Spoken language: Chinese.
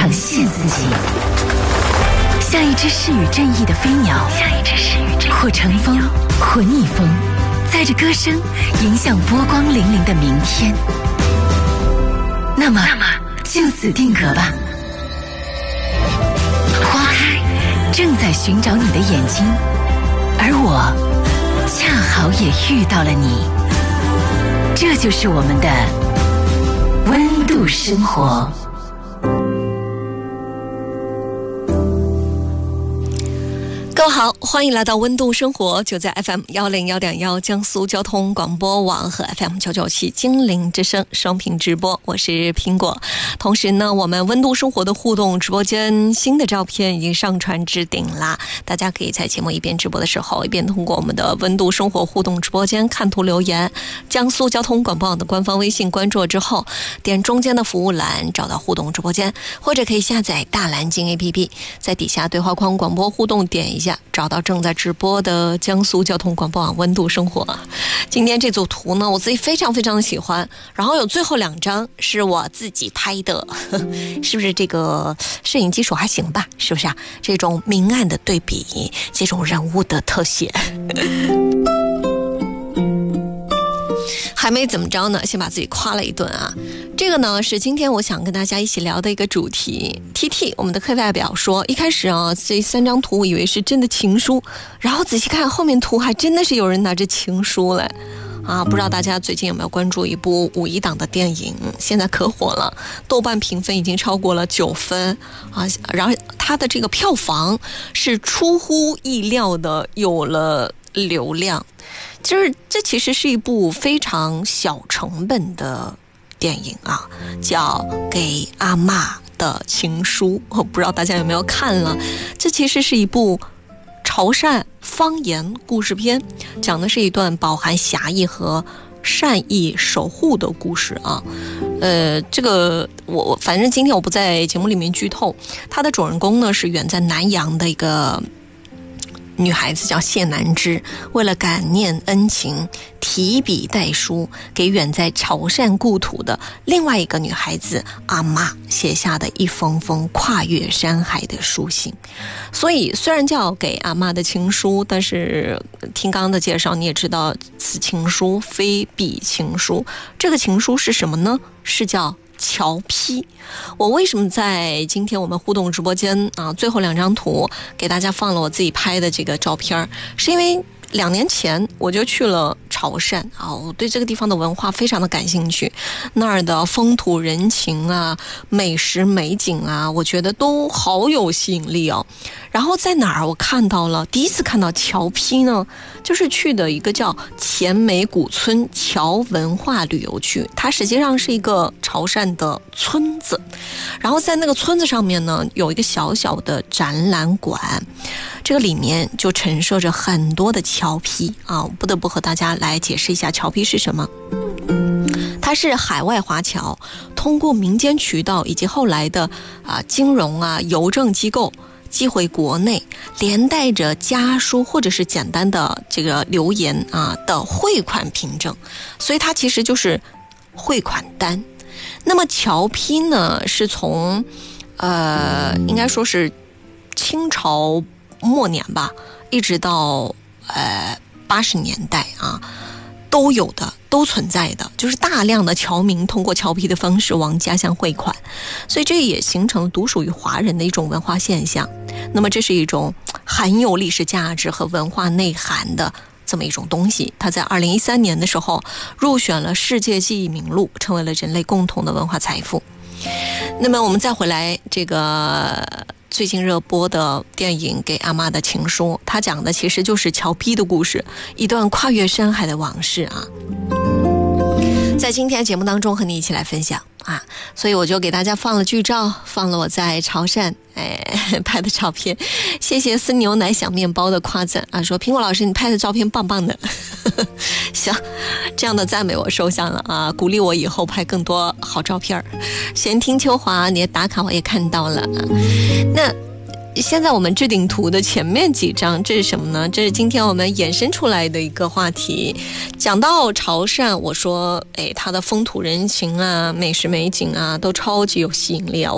场现自己，像一只适与正义的飞鸟，或乘风，或逆风，载着歌声迎向波光粼粼的明天。那么就此定格吧。花开正在寻找你的眼睛，而我恰好也遇到了你。这就是我们的温度生活。 各位好，欢迎来到温度生活，就在 FM101.1 江苏交通广播网和 FM997 精灵之声双屏直播，我是苹果。同时呢，我们温度生活的互动直播间新的照片已经上传置顶啦，大家可以在节目一边直播的时候，一边通过我们的温度生活互动直播间看图留言。江苏交通广播网的官方微信关注之后，点中间的服务栏找到互动直播间，或者可以下载大蓝鲸 APP， 在底下对话框广播互动点一下，找到正在直播的江苏交通广播网温度生活。今天这组图呢，我自己非常非常的喜欢，然后有最后2张是我自己拍的，是不是这个摄影技术还行吧？是不是啊？这种明暗的对比，这种人物的特写。还没怎么着呢，先把自己夸了一顿啊！这个呢是今天我想跟大家一起聊的一个主题。TT 我们的课代表说，一开始啊这3张图我以为是真的情书，然后仔细看后面图还真的是有人拿着情书来啊！不知道大家最近有没有关注一部5一档的电影，现在可火了，豆瓣评分已经超过了9分啊！然后它的这个票房是出乎意料的有了流量。就是这其实是一部非常小成本的电影啊，叫《给阿嬷的情书》，我不知道大家有没有看了。这其实是一部潮汕方言故事片，讲的是一段饱含侠义和善意守护的故事啊。这个我反正今天我不在节目里面剧透。他的主人公呢是远在南洋的一个女孩子，叫谢南枝，为了感念恩情，提笔代书给远在潮汕故土的另外一个女孩子阿嬷写下的一封封跨越山海的书信。所以虽然叫给阿嬷的情书，但是听刚刚的介绍你也知道，此情书非彼情书。这个情书是什么呢？是叫侨批。我为什么在今天我们互动直播间啊最后2张图给大家放了我自己拍的这个照片，是因为2年前我就去了潮汕啊，我对这个地方的文化非常的感兴趣，那儿的风土人情啊、美食美景啊，我觉得都好有吸引力哦。然后在哪儿我第一次看到侨批呢，就是去的一个叫前美古村侨文化旅游区，它实际上是一个潮汕的村子，然后在那个村子上面呢有一个小小的展览馆，这个里面就陈设着很多的侨批啊，不得不和大家来解释一下侨批是什么。它是海外华侨通过民间渠道以及后来的金融邮政机构寄回国内，连带着家书或者是简单的这个留言的汇款凭证，所以它其实就是汇款单。那么侨批呢是从应该说是清朝末年吧，一直到80年代啊，都有的，都存在的，就是大量的侨民通过侨批的方式往家乡汇款，所以这也形成了独属于华人的一种文化现象。那么这是一种很有历史价值和文化内涵的这么一种东西，它在2013年的时候入选了世界记忆名录，成为了人类共同的文化财富。那么我们再回来这个最近热播的电影《给阿嬷的情书》，它讲的其实就是侨批的故事，一段跨越山海的往事啊。在今天节目当中和你一起来分享啊，所以我就给大家放了剧照，放了我在潮汕拍的照片。谢谢撕牛奶想面包的夸赞啊，说苹果老师你拍的照片棒棒的。行，这样的赞美我收下了啊，鼓励我以后拍更多好照片。闲听秋华你的打卡我也看到了啊。那现在我们置顶图的前面几张，这是什么呢？这是今天我们衍生出来的一个话题。讲到潮汕，我说它的风土人情啊、美食美景啊都超级有吸引力啊。